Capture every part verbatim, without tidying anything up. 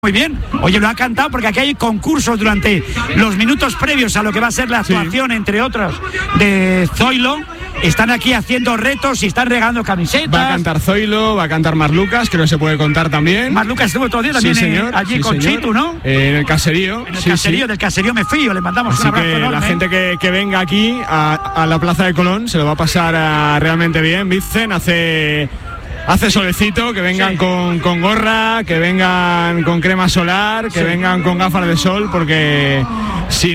Muy bien, oye, lo ha cantado porque aquí hay concursos durante los minutos previos a lo que va a ser la actuación, sí. Entre otros, de Zoilo. Están aquí haciendo retos y están regalando camisetas. Va a cantar Zoilo, va a cantar Mar Lucas, que no se puede contar también. Mar Lucas estuvo todo el día también, sí, señor, allí sí, con señor. Chitu, ¿no? Eh, en el caserío. En el sí, caserío, sí. del caserío me fío, le mandamos Así un abrazo que enorme. La gente que, que venga aquí a, a la Plaza de Colón se lo va a pasar a, realmente bien. Vicen hace... Hace solecito, que vengan sí. con, con gorra, que vengan con crema solar, que sí. vengan con gafas de sol, porque si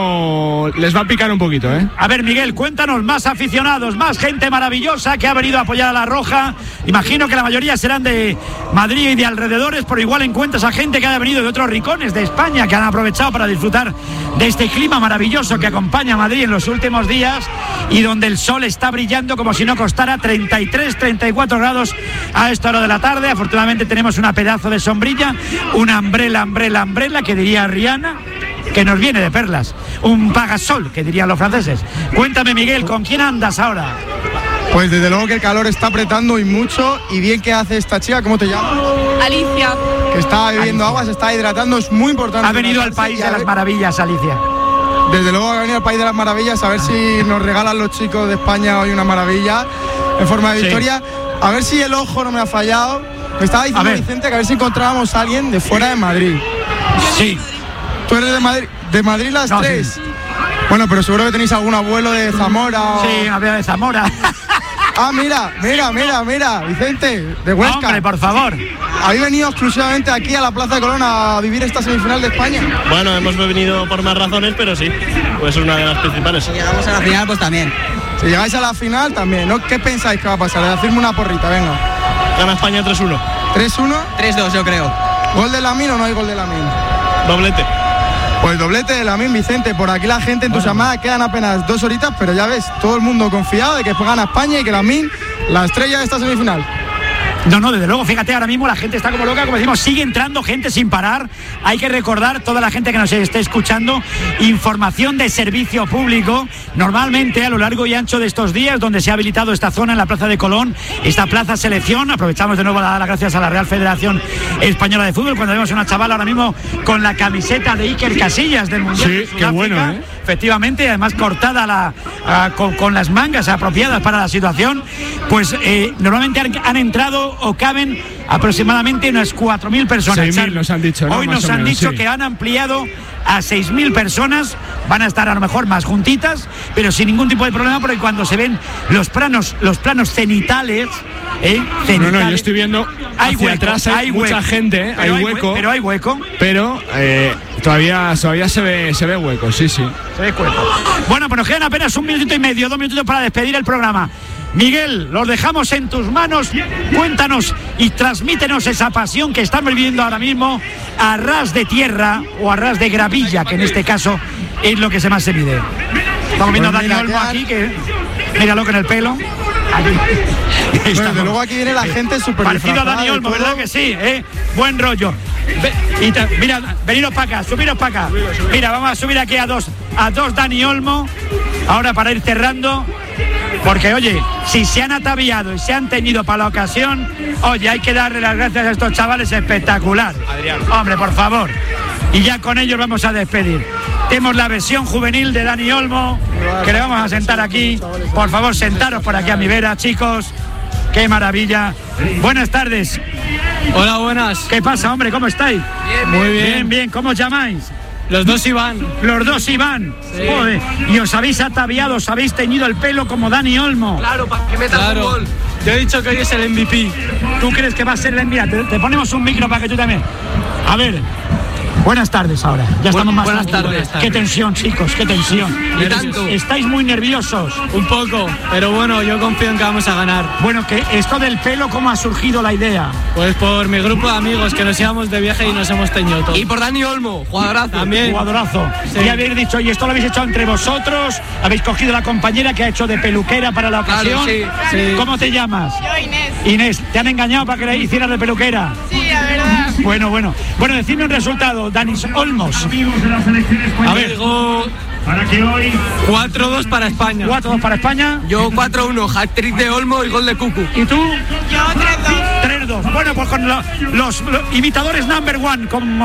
no les va a picar un poquito, ¿eh? A ver, Miguel, cuéntanos, más aficionados, más gente maravillosa que ha venido a apoyar a la Roja. Imagino que la mayoría serán de Madrid y de alrededores, pero igual encuentras a gente que haya venido de otros rincones de España, que han aprovechado para disfrutar de este clima maravilloso que acompaña a Madrid en los últimos días y donde el sol está brillando como si no costara treinta y tres, treinta y cuatro grados a esta hora de la tarde. Afortunadamente tenemos una pedazo de sombrilla, una umbrella, umbrella, umbrella, que diría Rihanna, que nos viene de perlas, un pagasol, que dirían los franceses. Cuéntame, Miguel, ¿con quién andas ahora? Pues desde luego que el calor está apretando y mucho, y bien que hace esta chica. ¿Cómo te llamas? Alicia. Que está bebiendo agua, se está hidratando, es muy importante. Ha venido al país de las maravillas, Alicia. Desde luego ha venido al país de las maravillas, a ver si nos regalan los chicos de España hoy una maravilla en forma de victoria. Sí. A ver si el ojo no me ha fallado. Me estaba diciendo Vicente que a ver si encontrábamos a alguien de fuera de Madrid. Sí. ¿Tú eres de Madrid? ¿De Madrid las no, tres? Sí. Bueno, pero seguro que tenéis algún abuelo de Zamora o... Sí, abuelo de Zamora. Ah, mira, mira, mira, mira, Vicente, de Huesca. Hombre, por favor. ¿Habéis venido exclusivamente aquí a la Plaza de Colón a vivir esta semifinal de España? Bueno, hemos venido por más razones, pero sí, pues es una de las principales. Si llegamos a la final, pues también. Si llegáis a la final, también, ¿no? ¿Qué pensáis que va a pasar? Decidme una porrita, venga. Gana España tres uno. ¿tres uno? tres dos, yo creo. ¿Gol de Lamine o no hay gol de Lamine? Doblete. Pues doblete de Lamine, Vicente. Por aquí la gente entusiasmada, bueno. Quedan apenas dos horitas, pero ya ves, todo el mundo confiado de que gana España y que Lamine, la estrella de esta semifinal. No, no, desde luego, fíjate, ahora mismo la gente está como loca, como decimos, sigue entrando gente sin parar. Hay que recordar, toda la gente que nos esté escuchando, información de servicio público. Normalmente a lo largo y ancho de estos días, donde se ha habilitado esta zona en la Plaza de Colón, esta plaza selección, aprovechamos de nuevo a dar las gracias a la Real Federación Española de Fútbol, cuando vemos una chavala ahora mismo con la camiseta de Iker Casillas del Mundial sí, de Sudáfrica, qué bueno, ¿eh? Efectivamente, además cortada la, a, con, con las mangas apropiadas para la situación. Pues eh, normalmente han, han entrado o caben aproximadamente unas cuatro mil personas. seis mil nos han dicho, ¿no? Hoy Más nos han menos, dicho sí. que han ampliado a seis mil personas, van a estar a lo mejor más juntitas, pero sin ningún tipo de problema, porque cuando se ven los planos, los planos cenitales, ¿eh? cenitales no, no, yo estoy viendo hay hacia hueco, atrás hay, hay mucha hueco, gente, ¿eh? hay, hay hueco, pero hay hueco, pero eh, todavía, todavía se ve, se ve hueco, sí, sí. Se ve hueco. Bueno, pues nos quedan apenas un minutito y medio, dos minutitos para despedir el programa. Miguel, los dejamos en tus manos. Cuéntanos y transmítenos esa pasión que estamos viviendo ahora mismo a ras de tierra o a ras de gravilla, que en este caso es lo que se más se mide. Estamos viendo pues a Dani Olmo aquí, que míralo con el pelo. Bueno, desde luego aquí viene la gente súper parecido a Dani Olmo, ¿verdad que sí? ¿Eh? Buen rollo. Ve, y te, mira, veniros para acá, subiros para acá. Mira, vamos a subir aquí a dos, a dos Dani Olmo. Ahora para ir cerrando. Porque, oye, si se han ataviado y se han teñido para la ocasión, oye, hay que darle las gracias a estos chavales, espectacular. Adrián. Hombre, por favor. Y ya con ellos vamos a despedir. Tenemos la versión juvenil de Dani Olmo, que le vamos a sentar aquí. Por favor, sentaros por aquí a mi vera, chicos. ¡Qué maravilla! Buenas tardes. Hola, buenas. ¿Qué pasa, hombre? ¿Cómo estáis? Bien, muy bien. Bien, bien. ¿Cómo os llamáis? Los dos Iván. Los dos Iván. Sí. Joder. Y os habéis ataviado, os habéis teñido el pelo como Dani Olmo. Claro, para que metas claro. un gol. Yo he dicho que hoy es el M V P. ¿Tú crees que va a ser el M V P? Te, te ponemos un micro para que tú también. A ver. Buenas tardes ahora. Ya estamos Bu- más buenas tardes. Qué tensión, chicos, qué tensión. ¿Y tanto? Estáis muy nerviosos. Un poco, pero bueno, yo confío en que vamos a ganar. Bueno, que esto del pelo, ¿cómo ha surgido la idea? Pues por mi grupo de amigos que nos íbamos de viaje y nos hemos teñido todo. Y por Dani Olmo, jugadorazo. También. Jugadorazo. Sí. Y habéis dicho, y esto lo habéis hecho entre vosotros, habéis cogido la compañera que ha hecho de peluquera para la ocasión. Claro, sí, sí. ¿Cómo te llamas? Yo, Inés. Inés, ¿te han engañado para que la hicieras de peluquera? Sí, la verdad. Bueno, bueno. Bueno, decidme un resultado, Danis Olmos. A ver, digo cuatro dos para España. cuatro dos para España. Yo cuatro uno, hat-trick de Olmo y gol de Cucu. ¿Y tú? Yo tres dos. tres dos. Bueno, pues con lo, los, los imitadores number one, como